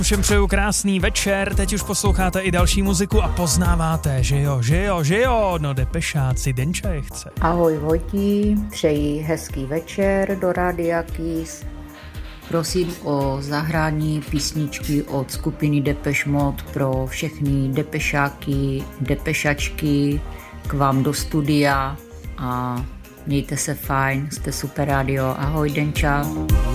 Všem přeju krásný večer, teď už posloucháte i další muziku a poznáváte, že jo, no Depešáci, Denča je chce. Ahoj Vojtí, přeji hezký večer do Rádia Kiss. Prosím o zahrání písničky od skupiny Depeche Mode pro všechny depešáky, depešačky k vám do studia a mějte se fajn, jste super rádio. Ahoj Denča.